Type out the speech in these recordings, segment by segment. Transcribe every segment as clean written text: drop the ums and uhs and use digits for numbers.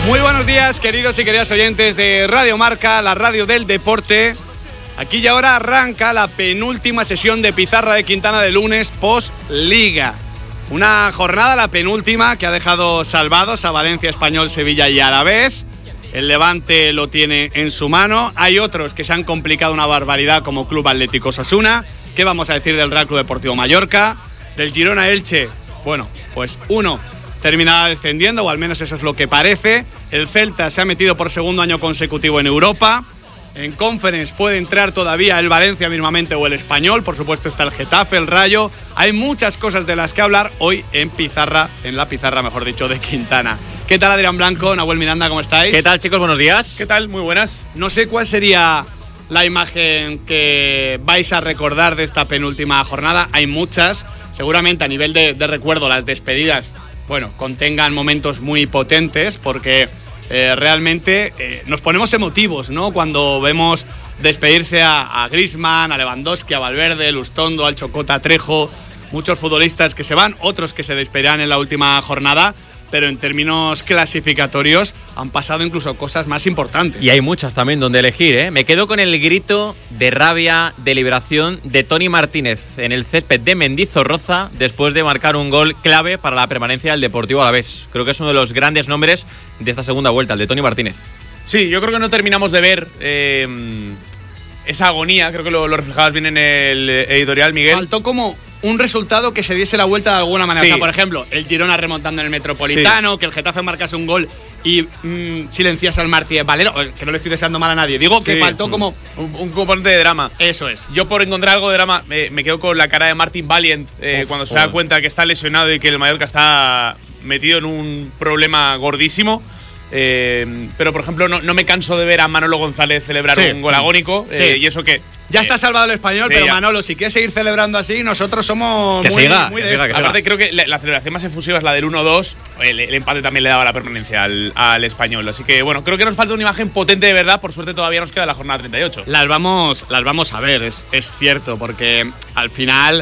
Muy buenos días, queridos y queridas oyentes de Radio Marca, la radio del deporte. Aquí y ahora arranca la penúltima sesión de Pizarra de Quintana de lunes post-Liga. Una jornada, la penúltima, que ha dejado salvados a Valencia, Español, Sevilla y Alavés. El Levante lo tiene en su mano. Hay otros que se han complicado una barbaridad, como Club Atlético Osasuna. ¿Qué vamos a decir del Real Club Deportivo Mallorca? Del Girona Elche. Bueno, pues uno terminará descendiendo, o al menos eso es lo que parece. El Celta se ha metido por segundo año consecutivo en Europa. En Conference puede entrar todavía el Valencia mismamente o el Español. Por supuesto está el Getafe, el Rayo. Hay muchas cosas de las que hablar hoy en la pizarra, mejor dicho, de Quintana. ¿Qué tal, Adrián Blanco, Nahuel Miranda, cómo estáis? ¿Qué tal, chicos? Buenos días. ¿Qué tal? Muy buenas. No sé cuál sería la imagen que vais a recordar de esta penúltima jornada. Hay muchas. Seguramente a nivel de recuerdo las despedidas, bueno, contengan momentos muy potentes porque realmente nos ponemos emotivos, ¿no? Cuando vemos despedirse a Griezmann, a Lewandowski, a Valverde, Lustondo, al Chocota Trejo, muchos futbolistas que se van, otros que se despedirán en la última jornada, pero en términos clasificatorios han pasado incluso cosas más importantes. Y hay muchas también donde elegir, ¿eh? Me quedo con el grito de rabia, de liberación de Toni Martínez en el césped de Mendizorroza después de marcar un gol clave para la permanencia del Deportivo Alavés. Creo que es uno de los grandes nombres de esta segunda vuelta, el de Toni Martínez. Sí, yo creo que no terminamos de ver esa agonía, creo que lo reflejabas bien en el editorial, Miguel. Faltó como un resultado que se diese la vuelta de alguna manera. Sí. O sea, por ejemplo, el Girona remontando en el Metropolitano, sí, que el Getafe marcase un gol y silenciase al Martínez Valero, que no le estoy deseando mal a nadie. Digo que faltó como un componente de drama. Eso es. Yo, por encontrar algo de drama, me quedo con la cara de Martin Valiant cuando se da cuenta que está lesionado y que el Mallorca está metido en un problema gordísimo. Pero, por ejemplo, no me canso de ver a Manolo González celebrar un gol agónico. Y eso que ya está salvado el Español, pero Manolo, si quieres seguir celebrando así, nosotros somos que muy de eso. Aparte, creo que la celebración más efusiva es la del 1-2. El empate también le daba la permanencia al Español. Así que, bueno, creo que nos falta una imagen potente de verdad. Por suerte todavía nos queda la jornada 38. Las vamos a ver, es cierto, porque al final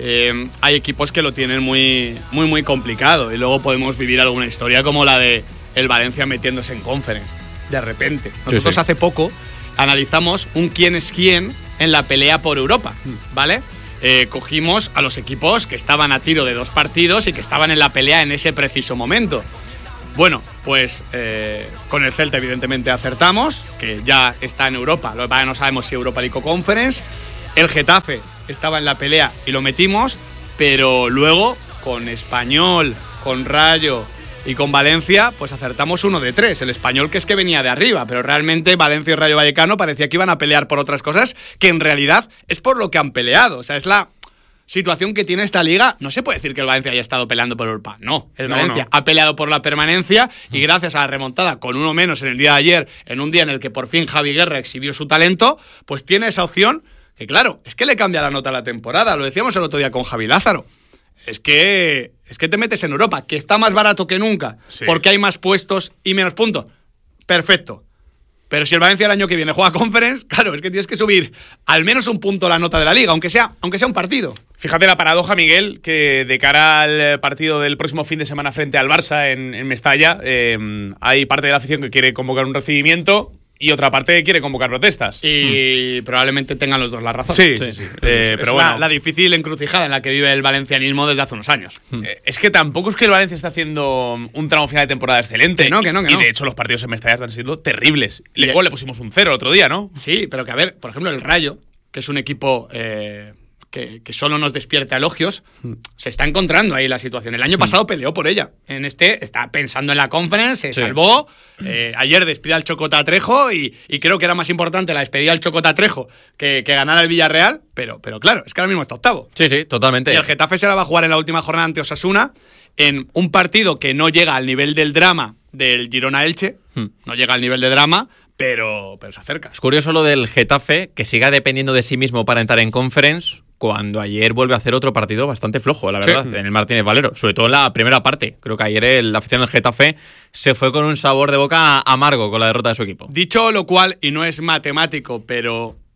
hay equipos que lo tienen muy complicado. Y luego podemos vivir alguna historia como la de el Valencia metiéndose en Conference de repente. Nosotros hace poco analizamos un quién es quién en la pelea por Europa, ¿vale? Cogimos a los equipos que estaban a tiro de 2 partidos y que estaban en la pelea en ese preciso momento. Bueno, pues con el Celta evidentemente acertamos, que ya está en Europa, lo que pasa es que no sabemos si Europa League o Conference. El Getafe estaba en la pelea y lo metimos, pero luego con Español, con Rayo y con Valencia, pues acertamos 1 de 3. El Español, que es que venía de arriba, pero realmente Valencia y Rayo Vallecano parecía que iban a pelear por otras cosas que en realidad es por lo que han peleado. O sea, es la situación que tiene esta liga. No se puede decir que el Valencia haya estado peleando por Europa. No, el Valencia ha peleado por la permanencia y gracias a la remontada con 1 menos en el día de ayer, en un día en el que por fin Javi Guerra exhibió su talento, pues tiene esa opción que, claro, es que le cambia la nota a la temporada. Lo decíamos el otro día con Javi Lázaro. Es que te metes en Europa, que está más barato que nunca, porque hay más puestos y menos puntos. Perfecto. Pero si el Valencia el año que viene juega Conference, claro, es que tienes que subir al menos un punto la nota de la liga, aunque sea un partido. Fíjate la paradoja, Miguel, que de cara al partido del próximo fin de semana frente al Barça en Mestalla, hay parte de la afición que quiere convocar un recibimiento y otra parte que quiere convocar protestas. Y probablemente tengan los dos la razón. Sí. Pero bueno, la difícil encrucijada en la que vive el valencianismo desde hace unos años. Es que tampoco es que el Valencia esté haciendo un tramo final de temporada excelente. Que no. Y de hecho los partidos en Mestalla están siendo terribles. Le pusimos un 0 el otro día, ¿no? Sí, pero que a ver, por ejemplo, el Rayo, que es un equipo que solo nos despierta elogios, se está encontrando ahí la situación. El año pasado peleó por ella. En está pensando en la Conference, se salvó. Ayer despidió al Chocota Trejo y creo que era más importante la despedida al Chocota Trejo que ganar al Villarreal, pero claro, es que ahora mismo está octavo. Sí, totalmente. Y el Getafe se la va a jugar en la última jornada ante Osasuna en un partido que no llega al nivel del drama del Girona Elche, no llega al nivel de drama, pero se acerca. Es curioso lo del Getafe, que siga dependiendo de sí mismo para entrar en Conference, cuando ayer vuelve a hacer otro partido bastante flojo, la verdad, en el Martínez Valero, sobre todo en la primera parte. Creo que ayer la afición del Getafe se fue con un sabor de boca amargo con la derrota de su equipo. Dicho lo cual, y no es matemático, pero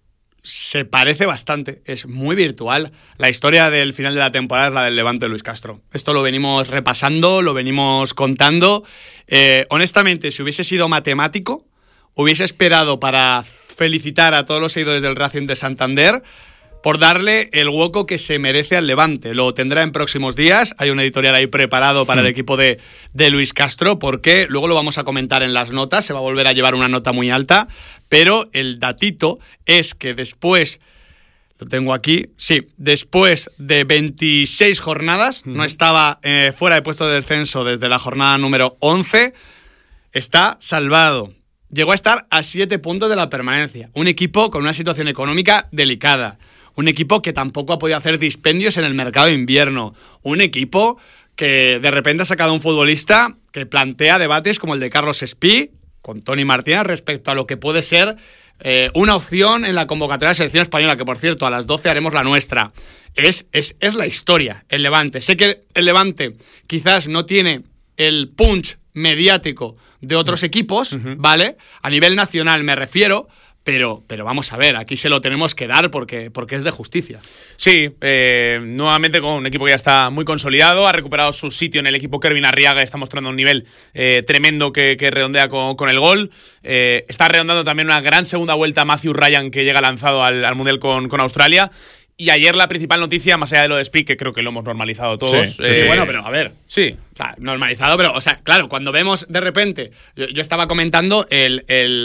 se parece bastante, es muy virtual. La historia del final de la temporada es la del Levante de Luis Castro. Esto lo venimos repasando, lo venimos contando. Honestamente, si hubiese sido matemático, hubiese esperado para felicitar a todos los seguidores del Racing de Santander por darle el hueco que se merece al Levante. Lo tendrá en próximos días. Hay un editorial ahí preparado para el equipo de Luis Castro, porque luego lo vamos a comentar en las notas. Se va a volver a llevar una nota muy alta, pero el datito es que después, lo tengo aquí, sí, después de 26 jornadas, no estaba fuera de puesto de descenso desde la jornada número 11, está salvado. Llegó a estar a 7 puntos de la permanencia. Un equipo con una situación económica delicada. Un equipo que tampoco ha podido hacer dispendios en el mercado de invierno. Un equipo que de repente ha sacado un futbolista que plantea debates como el de Carlos Espí con Toni Martínez respecto a lo que puede ser una opción en la convocatoria de la selección española, que por cierto a las 12 haremos la nuestra. Es la historia, el Levante. Sé que el Levante quizás no tiene el punch mediático de otros equipos, ¿vale? A nivel nacional me refiero, pero vamos a ver, aquí se lo tenemos que dar porque es de justicia. Sí, nuevamente con un equipo que ya está muy consolidado, ha recuperado su sitio en el equipo. Kervin Arriaga está mostrando un nivel tremendo que redondea con el gol. Está redondeando también una gran segunda vuelta Matthew Ryan, que llega lanzado al Mundial con Australia. Y ayer la principal noticia, más allá de lo de Speak, que creo que lo hemos normalizado todos. Sí, bueno, pero a ver. Sí. O sea, normalizado, pero, o sea, claro, cuando vemos de repente. Yo estaba comentando el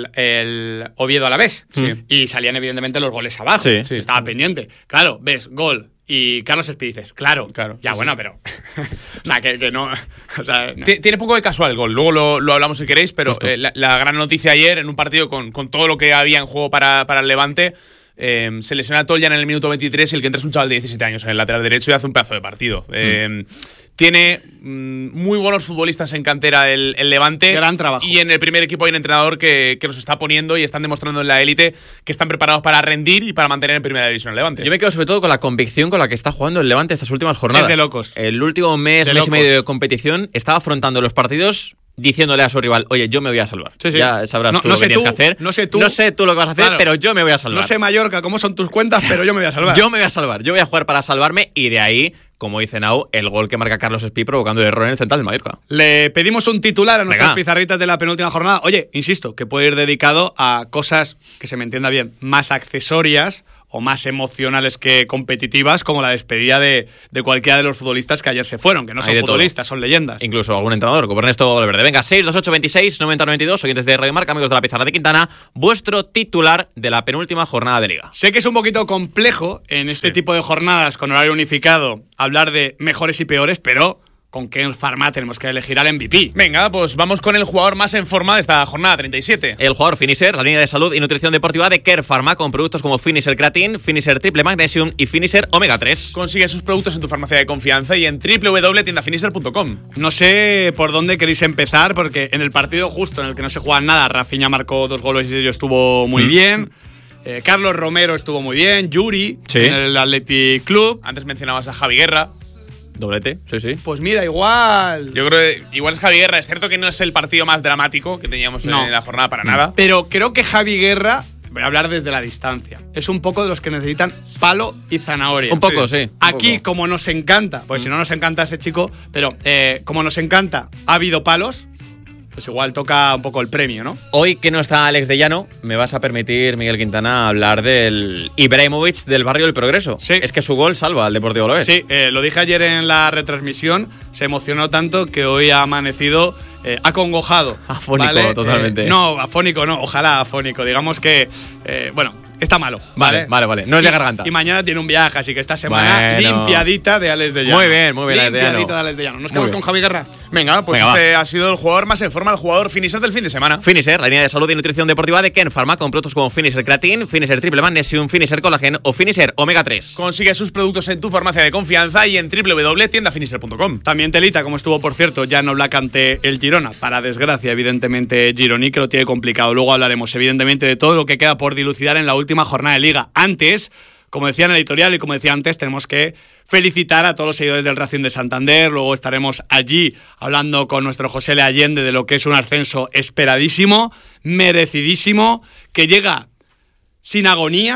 Oviedo Alavés. Sí. Y salían, evidentemente, los goles abajo. Sí. Estaba pendiente. Claro, ves, gol. Y Carlos Espí dices, claro. Ya, sí, bueno, pero. O sea, que no. O sea, no. Tiene poco de casual el gol. Luego lo hablamos si queréis, pero la gran noticia ayer, en un partido con todo lo que había en juego para el Levante. Se lesiona a Toljan en el minuto 23 y el que entra es un chaval de 17 años en el lateral derecho y hace un pedazo de partido. Tiene muy buenos futbolistas en cantera el Levante. Gran trabajo. Y en el primer equipo hay un entrenador que los está poniendo y están demostrando en la élite que están preparados para rendir y para mantener en primera división el Levante. Yo me quedo sobre todo con la convicción con la que está jugando el Levante estas últimas jornadas. Es de locos. El último mes y medio de competición estaba afrontando los partidos diciéndole a su rival, oye, yo me voy a salvar. Sí. Ya sabrás tú lo que tienes que hacer. No sé tú lo que vas a hacer, claro, pero yo me voy a salvar. No sé, Mallorca, cómo son tus cuentas, pero yo me voy a salvar. Yo me voy a salvar. Yo voy a jugar para salvarme y de ahí, como dice Nau, el gol que marca Carlos Espí provocando el error en el central del Mallorca. Le pedimos un titular a nuestras pizarritas de la penúltima jornada. Oye, insisto, que puede ir dedicado a cosas, que se me entienda bien, más accesorias o más emocionales que competitivas, como la despedida de cualquiera de los futbolistas que ayer se fueron, que no son futbolistas, son leyendas. Incluso algún entrenador, como Ernesto Valverde. Venga, 628269092, oyentes de Radio Marca, amigos de la Pizarra de Quintana, vuestro titular de la penúltima jornada de Liga. Sé que es un poquito complejo en este tipo de jornadas con horario unificado hablar de mejores y peores, pero ¿con qué forma tenemos que elegir al MVP? Venga, pues vamos con el jugador más en forma de esta jornada 37. El jugador Finisher, la línea de salud y nutrición deportiva de Care Pharma, con productos como Finisher Creatine, Finisher Triple Magnesium y Finisher Omega 3. Consigue sus productos en tu farmacia de confianza y en www.tiendafinisher.com. No sé por dónde queréis empezar, porque en el partido justo en el que no se juega nada, Rafinha marcó 2 goles y ello estuvo muy bien. Carlos Romero estuvo muy bien. Yuri, en el Athletic Club. Antes mencionabas a Javi Guerra. Doblete, sí. Pues mira, igual. Yo creo que igual es Javi Guerra. Es cierto que no es el partido más dramático que teníamos en la jornada para nada. Pero creo que Javi Guerra, voy a hablar desde la distancia, es un poco de los que necesitan palo y zanahoria. Un poco, sí. Aquí, como nos encanta, pues si no nos encanta ese chico, pero como nos encanta, ha habido palos, pues igual toca un poco el premio, ¿no? Hoy que no está Alex de Llano, me vas a permitir, Miguel Quintana, hablar del Ibrahimovic del Barrio del Progreso. Sí. Es que su gol salva al Deportivo Alavés. Sí, lo dije ayer en la retransmisión, se emocionó tanto que hoy ha amanecido acongojado. Afónico, ¿vale? totalmente. No, afónico no, ojalá afónico. Digamos que, bueno, está malo. Vale. No es de garganta. Y mañana tiene un viaje, así que esta semana limpiadita de Alex de Llano. Muy bien, limpiadita de Alex de Llano. ¿Nos quedamos con Javi Guerra? Venga, pues ha sido el jugador más en forma, el jugador Finisher del fin de semana. Finisher, la línea de salud y nutrición deportiva de Ken Pharma, con productos como Finisher Creatine, Finisher Triple Magnesium, Finisher Collagen o Finisher Omega 3. Consigue sus productos en tu farmacia de confianza y en www.tiendafinisher.com. También telita, como estuvo, por cierto, Jan Black ante el Girona. Para desgracia, evidentemente, Gironi, que lo tiene complicado. Luego hablaremos, evidentemente, de todo lo que queda por dilucidar en la última jornada de Liga. Antes, como decía en el editorial y como decía antes, tenemos que felicitar a todos los seguidores del Racing de Santander. Luego estaremos allí hablando con nuestro José Le Allende de lo que es un ascenso esperadísimo, merecidísimo, que llega sin agonía,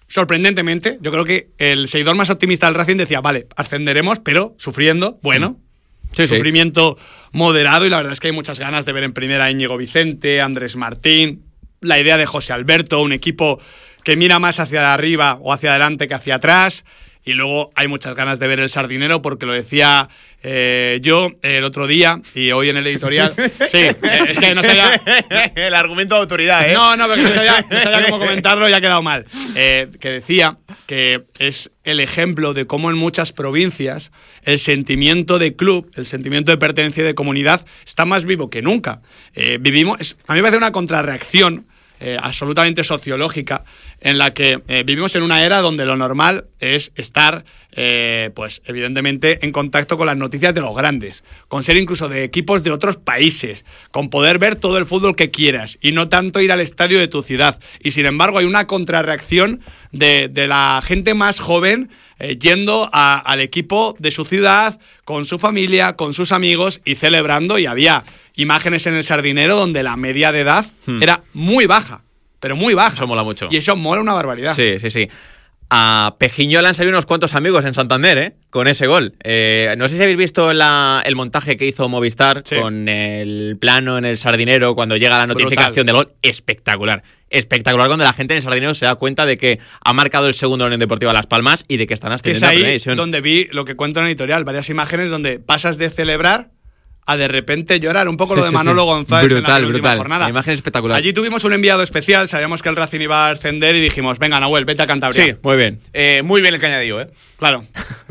sorprendentemente, yo creo que el seguidor más optimista del Racing decía, vale, ascenderemos, pero sufriendo, bueno, sufrimiento moderado, y la verdad es que hay muchas ganas de ver en primera a Íñigo Vicente, Andrés Martín, la idea de José Alberto, un equipo que mira más hacia arriba o hacia adelante que hacia atrás. Y luego hay muchas ganas de ver el Sardinero, porque lo decía yo el otro día y hoy en el editorial. Sí, es que no sabía. El argumento de autoridad, ¿eh? No, porque no sabía cómo comentarlo y ha quedado mal. Que decía que es el ejemplo de cómo en muchas provincias el sentimiento de club, el sentimiento de pertenencia y de comunidad está más vivo que nunca. A mí me parece una contrarreacción absolutamente sociológica, en la que vivimos en una era donde lo normal es estar, pues evidentemente, en contacto con las noticias de los grandes, con ser incluso de equipos de otros países, con poder ver todo el fútbol que quieras y no tanto ir al estadio de tu ciudad. Y sin embargo hay una contrarreacción de la gente más joven yendo al equipo de su ciudad, con su familia, con sus amigos y celebrando, y había imágenes en el Sardinero donde la media de edad era muy baja, pero muy baja. Eso mola mucho. Y eso mola una barbaridad. Sí. A Pejiño le han salido unos cuantos amigos en Santander, con ese gol. No sé si habéis visto el montaje que hizo Movistar con el plano en el Sardinero cuando llega la notificación del gol. Espectacular. Espectacular, cuando la gente en el Sardinero se da cuenta de que ha marcado el segundo en Unión Deportiva Las Palmas y de que están ascendiendo a Primera División. Es ahí donde vi lo que cuento en el editorial, varias imágenes donde pasas de celebrar a de repente llorar, un poco lo de Manolo González en la última jornada. La imagen espectacular. Allí tuvimos un enviado especial, sabíamos que el Racing iba a ascender y dijimos, venga, Nahuel, vete a Cantabria. Sí, muy bien. Muy bien el que añadió, Claro.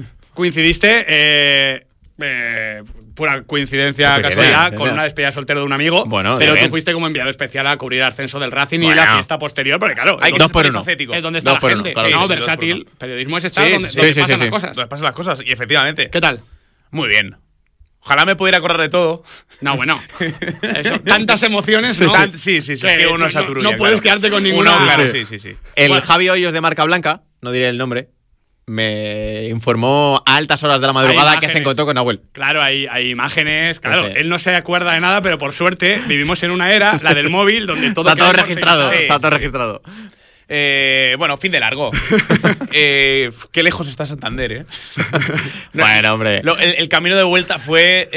Coincidiste, pura coincidencia, casualidad, con una despedida soltero de un amigo, pero tú fuiste como enviado especial a cubrir el ascenso del Racing y la fiesta posterior, porque claro, hay que dos por uno. Es donde está la gente. Claro, versátil. Periodismo es estar donde pasan las cosas. Donde pasan las cosas, y efectivamente. ¿Qué tal? Muy bien. Ojalá me pudiera acordar de todo. No, bueno. Tantas emociones, ¿no? Sí. Que uno no puedes quedarte con ninguna. Claro, sí. El Javi Hoyos de Marca Blanca, no diré el nombre, me informó a altas horas de la madrugada que se encontró con Nahuel. Claro, hay imágenes. Claro, él no se acuerda de nada, pero por suerte vivimos en una era, la del móvil, donde todo está todo registrado. Está todo registrado. Bueno, fin de largo. Qué lejos está Santander, Bueno, hombre. El camino de vuelta fue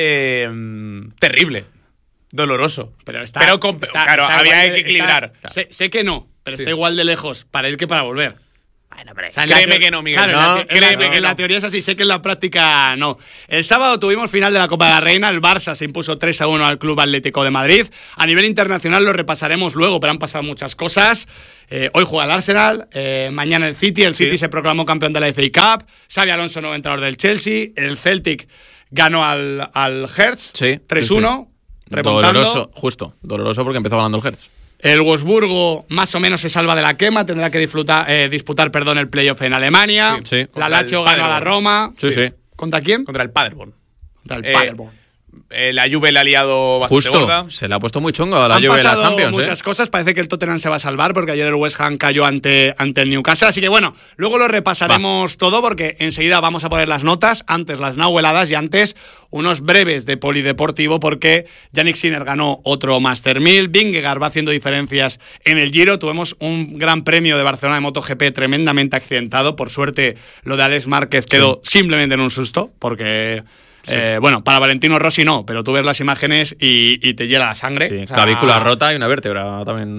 terrible, doloroso. Pero claro, había que equilibrar. Sé que no, pero está igual de lejos para ir que para volver. Bueno, pero créeme que no, Miguel. Claro, créeme que en la teoría es así, sé que en la práctica no. El sábado tuvimos final de la Copa de la Reina, el Barça se impuso 3-1 al Club Atlético de Madrid. A nivel internacional lo repasaremos luego, pero han pasado muchas cosas. Hoy juega el Arsenal, mañana el City se proclamó campeón de la FA Cup, Xabi Alonso, nuevo entrenador del Chelsea, el Celtic ganó al Hertz 3-1, remontando. Doloroso porque empezó ganando el Hertz. El Wolfsburgo más o menos se salva de la quema, tendrá que disputar el playoff en Alemania. La Lazio ganó a la Roma. ¿Contra quién? Contra el Paderborn. Paderborn. La Juve le ha liado bastante gorda. Se le ha puesto muy chungo a la Juve de la Champions. Han pasado muchas cosas. Parece que el Tottenham se va a salvar porque ayer el West Ham cayó ante el Newcastle. Así que bueno, luego lo repasaremos todo porque enseguida vamos a poner las notas. Antes las nahueladas y antes unos breves de polideportivo porque Yannick Sinner ganó otro Master 1000. Vingegaard va haciendo diferencias en el Giro. Tuvimos un gran premio de Barcelona de MotoGP tremendamente accidentado. Por suerte lo de Alex Márquez quedó simplemente en un susto porque... bueno, para Valentino Rossi no, pero tú ves las imágenes y te hiela la sangre. Sí, o sea, clavícula rota y una vértebra también.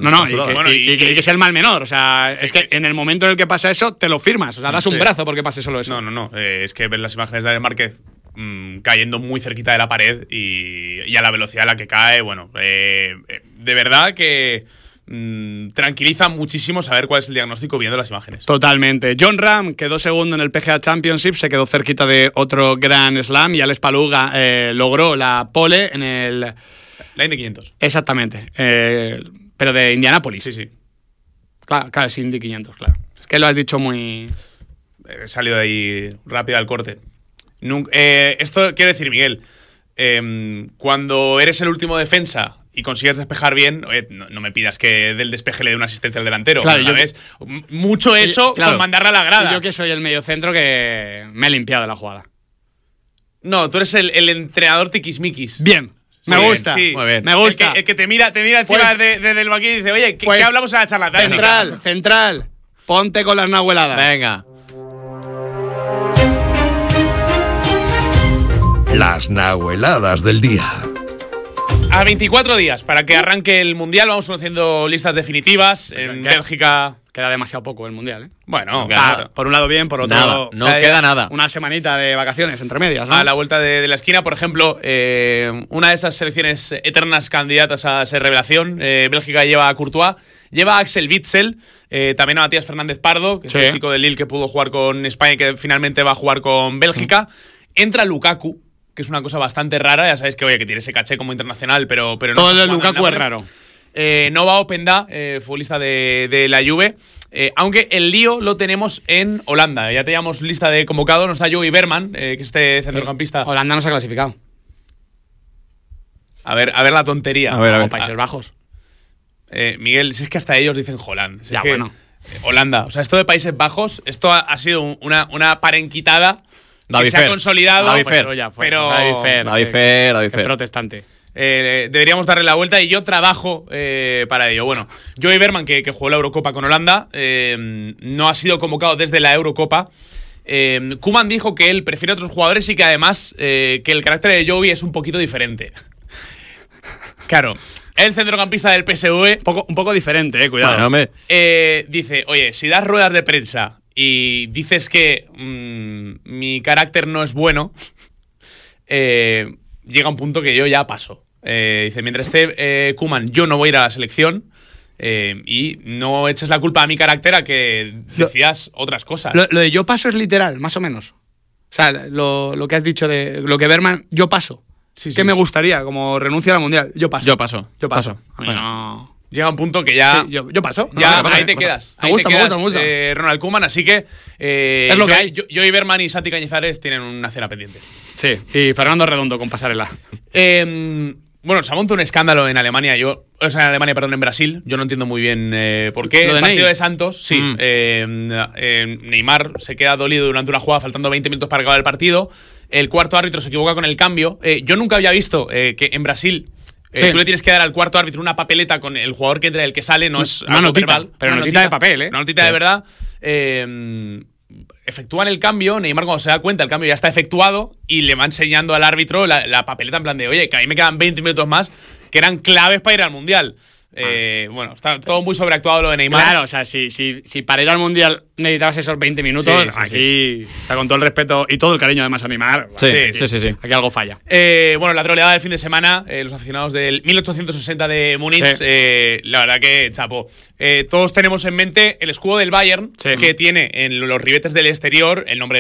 Y que es el mal menor. O sea, es que en el momento en el que pasa eso, te lo firmas. O sea, das un brazo porque pase solo eso. No. Es que ver las imágenes de Alex Márquez cayendo muy cerquita de la pared y a la velocidad a la que cae, bueno, de verdad que... tranquiliza muchísimo saber cuál es el diagnóstico viendo las imágenes. Totalmente. John Ram quedó segundo en el PGA Championship, se quedó cerquita de otro Grand Slam y Alex Paluga logró la pole en el... La Indy 500. Exactamente. Pero de Indianápolis. Sí. Claro, es Indy 500, claro. Es que lo has dicho muy... He salido de ahí rápido al corte. Esto quiero decir, Miguel, cuando eres el último defensa y consigues despejar bien, no me pidas que del despeje le dé una asistencia al delantero. Claro, ¿sabes? Mucho hecho con mandarla a la grada. Yo que soy el mediocentro que me he limpiado de la jugada. No, tú eres el entrenador tiquismiquis. Bien. Me gusta. Sí. Muy bien. Me gusta. El que te mira encima del banquillo y dice, oye, ¿qué hablamos en la charla? Central. Ponte con las nahueladas. Venga. Las nahueladas del día. A 24 días para que arranque el Mundial, vamos conociendo listas definitivas. En Bélgica queda demasiado poco el Mundial, ¿eh? Bueno, claro. Por un lado bien, por otro nada, lado no queda nada. Una semanita de vacaciones entre medias, ¿no? A la vuelta de la esquina, por ejemplo, una de esas selecciones eternas candidatas a ser revelación. Bélgica lleva a Courtois, lleva a Axel Witsel, también a Matías Fernández Pardo, que es el chico del Lille que pudo jugar con España y que finalmente va a jugar con Bélgica. Entra Lukaku, que es una cosa bastante rara. Ya sabéis que, oye, que tiene ese caché como internacional, pero no. Todo el Lukaku es raro. Nova Openda, futbolista de la Juve. Aunque el lío lo tenemos en Holanda. Ya teníamos lista de convocados. No está Joey Berman, que es este centrocampista. Holanda no se ha clasificado. A ver la tontería. A ver. Países Bajos. Miguel, si es que hasta ellos dicen Holland. Ya, bueno. Holanda. O sea, esto de Países Bajos, esto ha sido una parenquitada que se ha consolidado. David Fer. Protestante. Deberíamos darle la vuelta y yo trabajo para ello. Bueno, Joey Berman, que jugó la Eurocopa con Holanda, no ha sido convocado desde la Eurocopa. Koeman dijo que él prefiere a otros jugadores y que además que el carácter de Joey es un poquito diferente. Claro, el centrocampista del PSV, un poco diferente, cuidado. Bueno, dice, oye, si das ruedas de prensa y dices que mi carácter no es bueno, llega un punto que yo ya paso. Dice, mientras esté Koeman, yo no voy a ir a la selección y no eches la culpa a mi carácter a que decías otras cosas. Lo de yo paso es literal, más o menos. O sea, lo que has dicho de lo que Berman, yo paso. Sí. ¿Qué me gustaría? Como renuncia al Mundial. Yo paso. Yo paso. A mí no. Llega un punto que ya... Sí, yo paso. Ya, no, ahí te quedas. Me gusta. Ronald Koeman, así que... es lo que hay. Joey Berman y Santi Cañizares tienen una cena pendiente. Sí, y Fernando Redondo con pasarela. Bueno, se ha montado un escándalo en Alemania. En Brasil. Yo no entiendo muy bien por qué. Lo de el partido Ney. de Santos, sí. Neymar se queda dolido durante una jugada, faltando 20 minutos para acabar el partido. El cuarto árbitro se equivoca con el cambio. Yo nunca había visto que en Brasil... tú le tienes que dar al cuarto árbitro una papeleta con el jugador que entra y el que sale, no es una algo notita, verbal. pero notita de papel, ¿eh? Una notita de verdad. Efectúan el cambio, Neymar cuando se da cuenta el cambio ya está efectuado y le va enseñando al árbitro la papeleta en plan de, oye, que a mí me quedan 20 minutos más que eran claves para ir al Mundial. Bueno, está todo muy sobreactuado lo de Neymar. Claro, o sea, si para ir al Mundial necesitabas esos 20 minutos, aquí está con todo el respeto y todo el cariño además a Neymar. Sí. Aquí algo falla. Bueno, la troleada del fin de semana, los aficionados del 1860 de Múnich, la verdad que chapó. Todos tenemos en mente el escudo del Bayern, que tiene en los ribetes del exterior el nombre